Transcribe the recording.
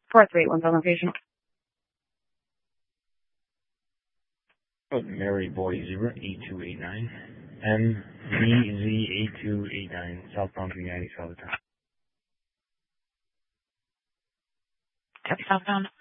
4381 location. Mary Boy 08289. MVZ8289, southbound 390 Southern. Southbound.